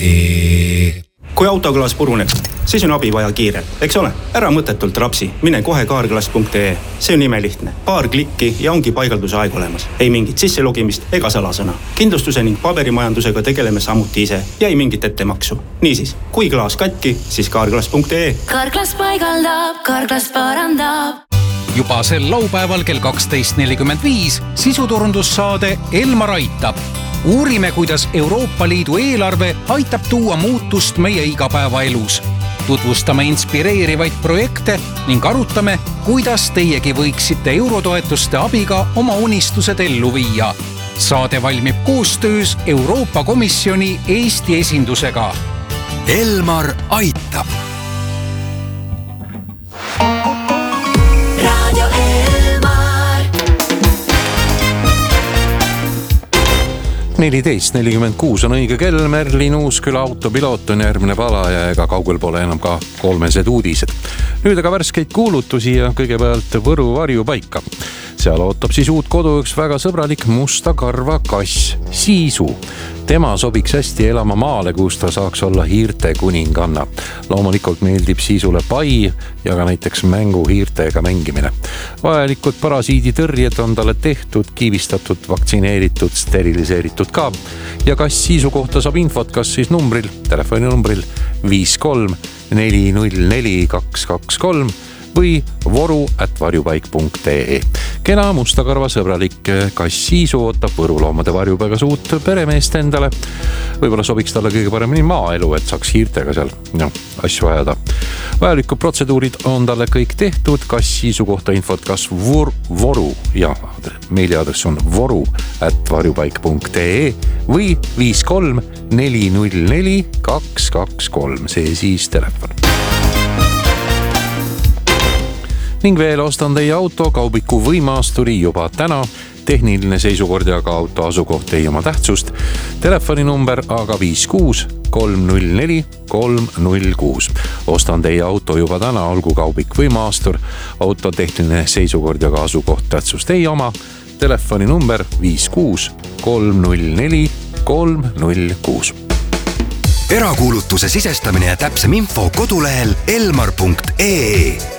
Kui autoklaas puruneb, siis on abi vaja kiirelt, eks ole? Ära mõttetult rapsi, mine kohe kaarglass.ee. See on imelihtne. Paar klikki ja ongi paigalduse aeg olemas. Ei mingit sisselogimist ega salasõna. Kindlustuse ning paberimajandusega tegeleme samuti ise ja ei mingit ettemaksu. Niisiis, kui klaas katki, siis kaarglass.ee. Kaarglass paigaldab, kaarglass parandab. Juba sel laupäeval kell 12.45 sisuturundussaade Elmar aitab. Uurime, kuidas Euroopa Liidu eelarve aitab tuua muutust meie igapäevaelus. Tutvustame inspireerivaid projekte ning arutame, kuidas teiegi võiksite eurotoetuste abiga oma unistused ellu viia. Saade valmib koostöös Euroopa Komisjoni Eesti esindusega. Elmar aitab. 14.46 on õige kell. Merlin Uusküla autopiloot on järgmine pala ja ega kaugel pole enam ka kolmesed uudised. Nüüd aga värskeid kuulutusi ja kõigepealt Võru varjupaika. Seal ootab siis uut kodu üks väga sõbralik musta karva kass, Siisu. Tema sobiks hästi elama maale, kus ta saaks olla hiirte kuninganna. Loomulikult meeldib Siisule pai ja ka näiteks mänguhiirtega mängimine. Vajalikud parasiiditõrjed on talle tehtud, kiivistatud, vaktsineeritud, steriliseeritud ka. Ja kass Siisu kohta saab infot kas siis telefoninumbril 53 404 223 või voru@varjupaik.ee. Kena mustakarva sõbralik kass Siisu ootab Võru loomade varjupaigas uut peremeest endale. Võib-olla sobiks talle kõige paremini maaelu, et saaks hiirtega seal asju ajada. Vajalikud protseduurid on talle kõik tehtud. Kass Siisu kohta infot kas voru ja meiliadress on voru@varjupaik.ee või 53 404 223. See siis telefon. Ning veel ostan teie auto kaubiku Võimaasturi juba täna. Tehniline seisukord ja ka auto asukoht ei oma tähtsust. Telefoninumber aga 56 304 306. Ostan teie auto juba täna, olgu kaubik Võimaastur. Auto tehniline seisukord ja ka asukoht tähtsust ei oma. Telefoninumber 56 304 306. Erakuulutuse sisestamine ja täpsem info kodulehel elmar.ee.